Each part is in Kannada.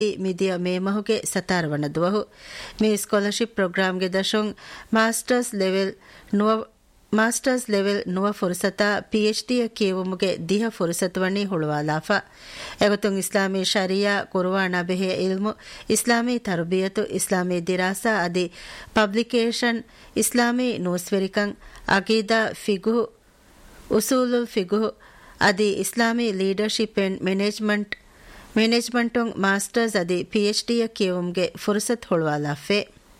ಮಿದಿಯ ಮೇಮಹುಗೆ ಸತಾರವಣದುವಹು ಮೇ ಸ್ಕಾಲರ್ಶಿಪ್ ಪ್ರೋಗ್ರಾಂಗೆ ದಶೊಂ ಮಾಸ್ಟರ್ಸ್ ಲೆವೆಲ್ ನುವ ಫುರ್ಸತ ಪಿಎಚ್ಡಿಯ ಕೇವುಮುಗೆ ದಿಹ ಫುರ್ಸತವಣಿ ಹುಳುವಾಲಾಫಾ ಎಗತುಂ ಇಸ್ಲಾಮಿ ಶರಿಯಾ ಕುರ್ವಾನ ಬೆಹೆ ಇಲ್ಮು ಇಸ್ಲಾಮಿ ತರ್ಬಿಯತು ಇಸ್ಲಾಮಿ ದಿರಾಸಾ ಅದಿ ಪಬ್ಲಿಕೇಶನ್ ಇಸ್ಲಾಮಿ ನೂಸ್ವೆರಿಕಂ ಅಗೀದಾ ಫಿಗುಹು ಉಸೂಲುಲ್ ಫಿಗುಹು ಅದಿ ಇಸ್ಲಾಮಿ ಲೀಡರ್ಶಿಪ್ ಅಂಡ್ ಮ್ಯಾನೇಜ್ಮೆಂಟೊಂ ಮಾಸ್ಟರ್ಸ್ ಅದಿ ಪಿಎಚ್ಡಿಯ ಕೇವುಮುಗೆ ಫುರ್ಸತ್ ಹುಳುವಾಲಾಫೆ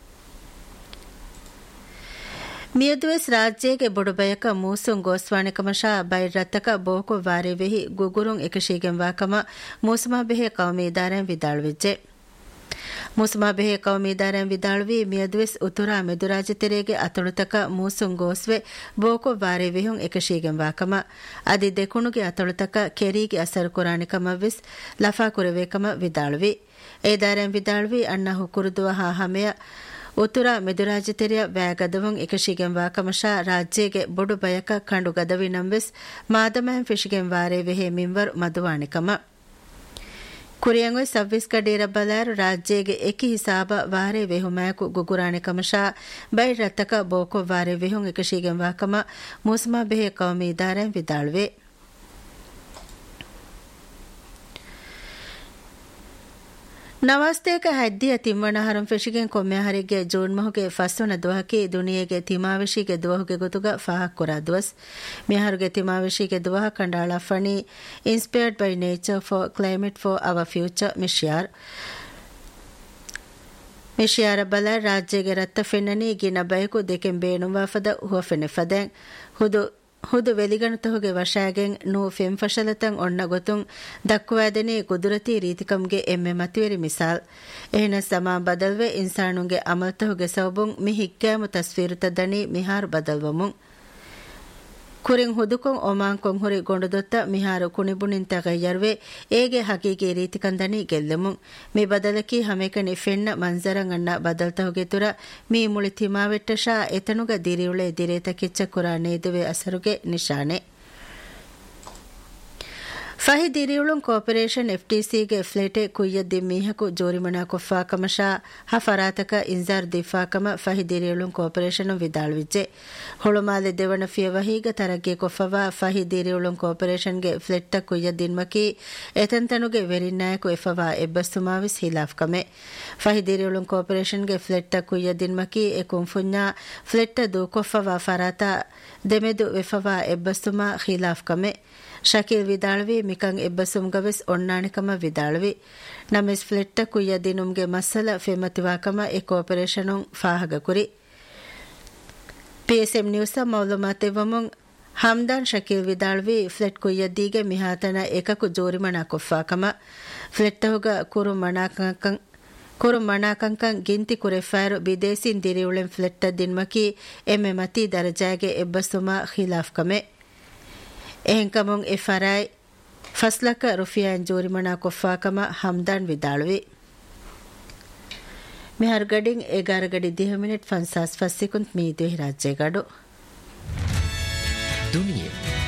ಮಿಯದುವೆಸ್ ರಾಜ್ಯಗೆ ಬೊಡುಬಯಕ ಮೂಸುಂ ಗೋಸ್ವಾಣಿಕಮಶಾ ಬೈರತ್ತಕ ಬೋಕು ವಾರೆವೆಹಿ ಗುಗುರುಂ ಎಕಶೀಗೆಂ ವಾಕಮ ಮೂಸುಮಾ ಬೆಹೆ ಕೌಮೀದಾರಂ ವಿದಾಳುವಿಜ್ಜೆ ಮೂಸುಮಾ ಬೆಹೆ ಕೌಮೀದಾರಂ ವಿದಾಳುವಿ ಮಿಯದುವೆಸ್ ಉತುರಾ ಮೆದುರಾಜತೆರೆಗೆ ಅತಳುತಕ ಮೂಸುಂ ಗೋಸ್ವೆ ಬೋಕು ವಾರೆವೆಹುಂ ಎಕಶೀಗೆಂ ವಾಕಮ ಅದಿ ದೆಕುಣುಗೆ ಅತಳುತಕ ಕೆರಿಗೆ ಅಸರು ಕುರಾಣಿಕಮವೆಸ್ ಲಫಾ ಕುರವೇಕಮ ವಿದಾಳುವಿ ಏದಾರಂ ವಿದಾಳುವಿ ಅಣ್ಣ ಹುಕುರುದುವ ಹಾಹಮೆಯ ಉತ್ತುರ ಮೆದುರಾಜತೆರೆಯ ವ್ಯಾಗದವಂ ಎಕಶಿಗೆಂ ವಾಕಮಶಾ ರಾಜ್ಯಗೆ ಬೊಡು ಬಯಕ ಕಂಡು ಗದವಿನಂವೆಸ್ ಮಾದಮಹಂ ಫಿಶಿಗೆಂ ವಾರೆ ವೆಹೆ ಮಿಂವರ್ ಮದುವಾಣಿಕಮ ಕುರಿಯಂಗೊಯ್ ಸವ್ವಿಸ್ ಕಡೀರ ಬಲಾರು ರಾಜ್ಯಗೆ ಎಕಿ ಹಿಸಾಬ ವಾರೆ ವೆಹುಮಾಯಕು ಗುಗುರಾಣಿಕಮಶಾ by ರತ್ತಕ Boko ವಾರೆ ವೆಹುಂ ಎಕಶಿಗೆಂ ವಾಕಮ ಮೂಸ್ಮಾ ಬೆಹೆ ಕೌಮೀದಾರಂ ವಿದಾಳುವೆ ನವಾಸ್ತೇಕ ಹದ್ದಿಯ ತಿಮ್ಮಣಹರಂ ಫೆಶಿಗೆನ್ ಕೊಮ್ಮೆಹರಿಗೆ June ಮಹುಗೆ ಫಸ್ವನ ದುವಹಕಿ ದುನಿಯೆಗೆ ತಿಮಾವಿಶಿಗೆ ದುವಹುಗೆ ಗುತುಗ ಫಾಹಕ್ ಕುರಾ ದುವಸ್ ಮಿಹರುಗೆ ತಿಮಾವಿಶಿಗೆ ದುವಹ ಕಂಡಾಳ Phani inspired by nature for climate for our future ಮಿಶಿಯಾರ ಬಲ ರಾಜ್ಯಗೆ ರತ್ತ ಫೆನ್ನನಿ ಗಿನ ಬಯಕು ದೆಕೆಂ ಬೇಣುವಾಫದ ಹುವ ಫೆನೆ ಫದೆಂ ಹುದು ವೆಲಿಗಣತಹುಗೆ ವಶಾಗೆಂ ನೂ ಫೆಂ ಫಶಲತಂ ಒಣ್ಣ ಗೊತುಂ ದಕ್ಕುವಾದನೆ ಕುದುರತಿ ರೀತಿಕಂಗೆ ಎಮ್ಮೆ ಮತಿವೆರಿ ಮಿಸಾಲ್ ಎಹನ ಸಮಾ ಬದಲ್ವೆ ಇನ್ಸಾನುಂಗೆ ಅಮಲ್ತಹುಗೆ ಸೌಬುಂ ಮಿ ಹಿಕ್ಕಾಮು ತಸ್ವೀರುತ ದಣಿ ಮಿಹಾರು ಬದಲ್ವಮುಂ ಕುರಿಂ ಹುದುಕೊಂ ಒಮಾಂಕೊಂ ಹುರಿ ಗೊಂಡುದೊತ್ತ ಮಿಹಾರು ಕುಣಿಬುಣಿನ್ ತಗಯ್ಯರ್ವೆ ಏಗೆ ಹಕೀಗಿ ರೀತಿಕಂದನಿ ಗೆಲ್ಲೆಮುಂ ಮಿ ಬದಲಕಿ ಹಮೇಕನಿ ಫೆನ್ನ ಮಂಜರಂ ಅಣ್ಣ ಬದಲ್ತಹುಗೆ ತುರ ಮೀ ಮುಳಿ ತಿಮಾವೆಟ್ಟಶಾ ಎತನುಗ ದಿರಿಯುಳೆ ದಿರೇತ ಕಿಚ್ಚ ಕುರಾ ನೇದುವೆ ಅಸರುಗೆ ನಿಶಾನೆ ಫಹಿ ದಿರಿಯುಳುಂ ಕೋಪರೇಷನ್ ಎಫ್ಟಿಸಿಗೆ ಫ್ಲೇಟೆ ಕುಯ್ಯದ್ದಿ ಮೀಹಕು ಜೋರಿಮಣಾ ಕೊಫ್ಫಾಕಮಶಾ ಹಫರಾತಕ ಇಂಜಾರ್ ದಿಫಾಕಮ ಫಹಿ ದಿರಿಯುಳುಂ ಕೋಪರೇಷನ್ ವಿದಾಳುವಿಜ್ಜೆ ಹುಳುಮಾಲೆ ದೆವಣ ಫಿಯವಹೀಗ ತರಗ್ಗೆ ಕೊಫವಾ ಫಹಿ ದಿರಿಯುಳುಂ ಕೋಪರೇಷನ್ಗೆ ಫ್ಲೆಟ್ಟ ಕುಯ್ಯದ್ದಿನ್ಮಕಿ ಎತಂತನುಗೆ ವೆರಿನ್ನಾಯಕು ಎಫವಾ ಎಬ್ಬಸ್ತುಮಾವಿಸ್ ಹಿಲಾಫ್ಕಮೆ ಫಹಿ ದಿರಿಯುಳುಂ ಕೋಪರೇಷನ್ಗೆ ಫ್ಲೆಟ್ಟ ಕುಯ್ಯದ್ದಿನ್ಮಕಿ ಎಕುಂಫುನ್ಯಾ ಫ್ಲೆಟ್ಟ ದೂಕೊಫವಾ ಫರಾತ ದೆಮೆದು ವೆಫವಾ ಎಬ್ಬಸ್ತುಮಾ ಹಿಲಾಫ್ಕಮೆ ಶಕೀಲ್ ವಿದಾಳುವಿ ಮಿಕಂ ಎಬ್ಬಸುಮ್ಗವೆಸ್ ಒಣ್ಣಾಣಿಕಮ ವಿದಾಳುವಿ ನಮೆಸ್ ಫ್ಲೆಟ್ಟ ಕುಯ್ಯ ದಿನುಮ್ಗೆ ಮಸ್ಸಲ ಫೆಮತಿವಾಕಮ ಎ ಕೋಪರೇಷನುಂ ಫಾಹಗ ಕುರಿ ಪಿಎಸ್ಎಂ ನ್ಯೂಸ್ ಮೌಲುಮಾತೆವಮುಂ ಹಮ್ದಾನ್ ಶಕೀಲ್ ವಿದಾಳುವಿ ಫ್ಲೆಟ್ ಕುಯ್ಯದ್ದೀಗೆ ಮಿಹಾತನ ಏಕಕು ಜೋರಿಮಣಾ ಕೊಫ್ಫಾಕಮ ಫ್ಲೆಟ್ಟಹುಗ ಕುರು ಮಣಾಕಂಕಂ ಗಿಂತಿ ಕುರೆಫಾರು ಬಿದೇಸಿನ್ ದಿರಿಯುಳೆಂ ಫ್ಲೆಟ್ಟ ದಿನ್ಮಕಿ ಎಮ್ಮೆ ಮತಿ ದರಜಾಗೆ ಎಬ್ಬಸುಮಾ ಖಿಲಾಫ್ಕಮೆ ಎಹೆಂಕಮುಂ ಎ ಫರಾಯ್ ಫಸ್ಲಕ ರುಫಿಯಾನ್ ಜೋರಿಮಣಾ ಕೊಫ್ಫಾಕಮ ಹಮ್ದಾನ್ ವಿದಾಳುವಿ ಮಿಹರ್ ಗಡಿಂಗ್ 11 ಗಡಿ 10 ಮಿನಿಟ್ 50 ಸೆಕೆಂಡ್ ಮೀದು ರಾಜ್ಯಗಡು ದುನಿಯೆ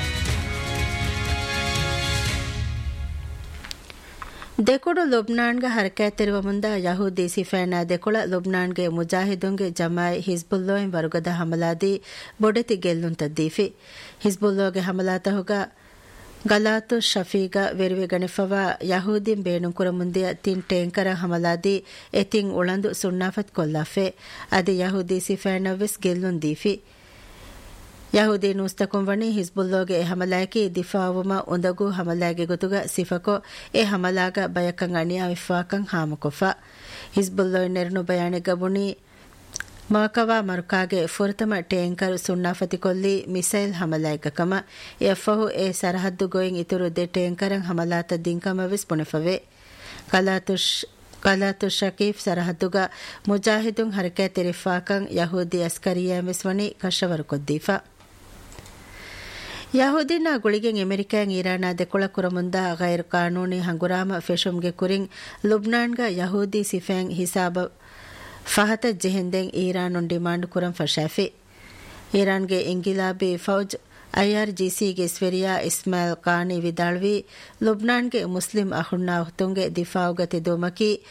ದೆಕೊಡು ಲುಬ್ನಾನ್ಗೆ ಹರಕಾತೆರುವ ಮುಂದ ಯಹೂದಿ ಸಿಫಾನಾ ದೆಕೊಳ ಲುಬ್ನಾನ್ಗೆ ಮುಜಾಹಿದುಂಗೆ ಜಮಾಯ್ ಹಿಜ್ಬುಲ್ಲೋಯಿನ್ ವರುಗದ ಹಮಲಾದಿ ಬೊಡೆತಿ ಗೆಲ್ಲುಂತದ್ದೀಫಿ ಹಿಜ್ಬುಲ್ಲೋಗೆ ಹಮಲಾತಹುಗ ಗಲಾತು ಶಫೀಗ ವೆರುವೆ ಗಣಿಫವಾ ಯಹೂದಿನ್ ಬೇಣುಕುರ ಮುಂದಿಯ ತಿನ್ ಟೇಂಕರ ಹಮಲಾದಿ ಎತಿಂ ಉಳಂದು ಸುಣ್ಣಾಫತ್ ಕೊಲ್ಲಾಫೆ ಅದಿ ಯಹೂದಿ ಸಿಫಾನವಿಸ್ ಗೆಲ್ಲುಂದೀಫಿ ಯಹೂದಿ ನೂಸ್ತಕುಂವಣಿ ಹಿಜ್ಬುಲ್ಲೋಗೆ ಎ ಹಮಲಾಕಿ ದಿಫಾವುಮ ಉಂದಗು ಹಮಲಾಗೆ ಗೊತುಗ ಸಿಫಕೊ ಎ ಹಮಲಾಗ ಬಯಕಂ ಅಣಿಯಾ ವಿಫಾಕಂ ಹಾಮಕೊಫಾ ಹಿಜ್ಬುಲ್ಲೋಯ್ ನೆರನು ಬಯಾಣೆ ಗಬುಣಿ ಮಾಕವಾ ಮರುಕಾಗೆ ಫುರತಮ ಟೇಂಕರ್ ಸುಣ್ಣಾಫತಿ ಕೊಲ್ಲಿ missile ಹಮಲಾಯಕಕಮ ಎಫಹು A ಸರಹದ್ದು ಗೋಯಿನ್ ಇತುರು they ಟೇಂಕರಂ ಹಮಲಾತ ದಿಂಕಮವಿಸ್ ಪುಣೆಫವೆ ಕಲಾತು ಶಕೀಫ್ ಸರಹದ್ದುಗ ಮುಜಾಹಿದುಂ ಹರಕಾತೆ ರಿಫಾಕಂ ಯಹೂದಿ ಅಸ್ಕರಿಯಾ ಮಿಸ್ವಣಿ ಕಶವರ್ ಕೊದ್ದೀಫಾ ಯಹೂದಿನ ಗುಳಿಗೆಂ ಅಮೆರಿಕಾಂ ಇರಾನ ದೆಕೊಳ ಕುರಮುಂದ Ghair ಕಾನೂನಿ ಹಂಗುರಾಮ ಫೆಶುಮ್ಗೆ ಕುರಿಂ ಲುಬ್ನಾನ್ಗ ಯಹೂದಿ ಸಿಫಾಂ ಹಿಸಾಬ ಫಹತ ಜೆಹೆಂದೆಂ ಇರಾನುನ್ demand ಕುರಂ ಫಶಾಫಿ ಇರಾನ್ಗೆ ಇಂಗಿಲಾಬಿ fauj ಐಆರ್ಜಿಸಿಗೆ ಸ್ವೆರಿಯಾ Ismail ಖಾನಿ ವಿದಾಳ್ವಿ ಲುಬ್ನಾನ್ಗೆ Muslim ಅಹುನ್ನಾ ಹುತುಂಗೆ ದಿಫಾವುಗತಿ ದೋಮಕಿ